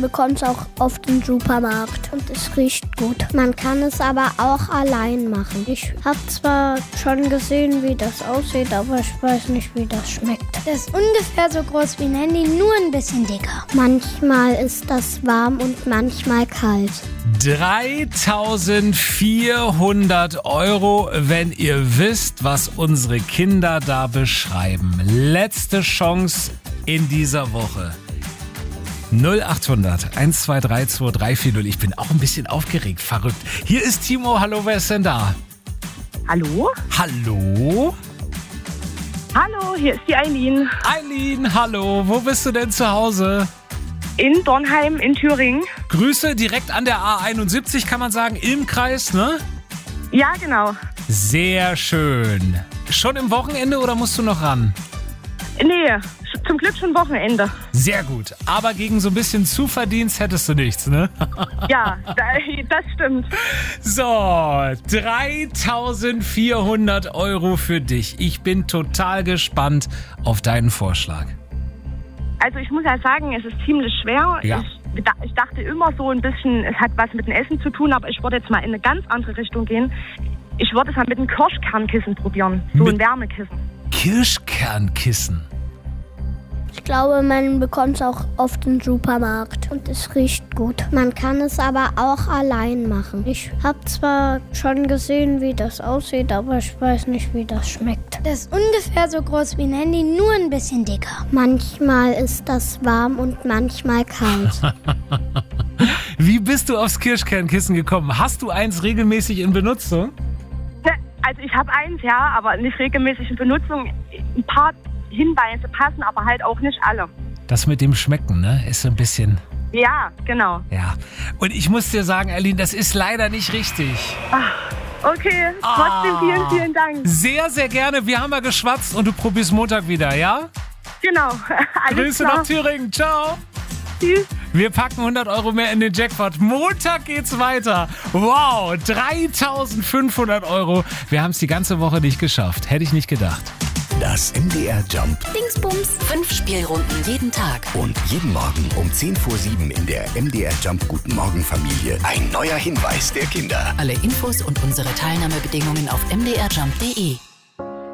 bekommt es auch auf dem Supermarkt und es riecht gut. Man kann es aber auch allein machen. Ich habe zwar schon gesehen, wie das aussieht, aber ich weiß nicht, wie das schmeckt. Das ist ungefähr so groß wie ein Handy, nur ein bisschen dicker. Manchmal ist das warm und manchmal kalt. 3.400 €, wenn ihr wisst, was unsere Kinder da beschreiben. Letzte Chance in dieser Woche. 0800 123 2340. Ich bin auch ein bisschen aufgeregt, verrückt. Hier ist Timo. Hallo, wer ist denn da? Hallo? Hallo? Hallo, hier ist die Eileen. Eileen, hallo. Wo bist du denn zu Hause? In Dornheim in Thüringen. Grüße direkt an der A71, kann man sagen, im Kreis, ne? Ja, genau. Sehr schön. Schon im Wochenende oder musst du noch ran? Nee, zum Glück schon Wochenende. Sehr gut. Aber gegen so ein bisschen Zuverdienst hättest du nichts, ne? Ja, das stimmt. So, 3.400 € für dich. Ich bin total gespannt auf deinen Vorschlag. Also ich muss ja sagen, es ist ziemlich schwer. Ja. Ich dachte immer so ein bisschen, es hat was mit dem Essen zu tun, aber ich würde jetzt mal in eine ganz andere Richtung gehen. Ich würde es mal mit einem Kirschkernkissen probieren. So ein Wärmekissen. Kirschkernkissen. Ich glaube, man bekommt es auch auf dem Supermarkt und es riecht gut. Man kann es aber auch allein machen. Ich habe zwar schon gesehen, wie das aussieht, aber ich weiß nicht, wie das schmeckt. Das ist ungefähr so groß wie ein Handy, nur ein bisschen dicker. Manchmal ist das warm und manchmal kalt. Wie bist du aufs Kirschkernkissen gekommen? Hast du eins regelmäßig in Benutzung? Also ich habe eins, ja, aber nicht regelmäßig in Benutzung. Ein paar Hinweise passen, aber halt auch nicht alle. Das mit dem Schmecken, ne, ist so ein bisschen... Ja, genau. Ja. Und ich muss dir sagen, Eileen, das ist leider nicht richtig. Okay, trotzdem vielen, vielen Dank. Sehr, sehr gerne. Wir haben mal geschwatzt und du probierst Montag wieder, ja? Genau. Alles Grüße klar. nach Thüringen. Ciao. Tschüss. Wir packen 100 € mehr in den Jackpot. Montag geht's weiter. Wow, 3.500 €. Wir haben es die ganze Woche nicht geschafft. Hätte ich nicht gedacht. Das MDR Jump Dingsbums. 5 Spielrunden jeden Tag. und jeden Morgen um 6:50 in der MDR Jump Guten Morgen Familie ein neuer Hinweis der Kinder. Alle Infos und unsere Teilnahmebedingungen auf mdrjump.de.